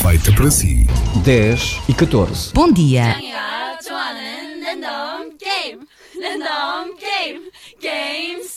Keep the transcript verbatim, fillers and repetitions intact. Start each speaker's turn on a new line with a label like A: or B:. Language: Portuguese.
A: feita para si.
B: dez e catorze.
C: Bom dia.
D: 좋아하는 랜덤 게임 랜덤 게임 게임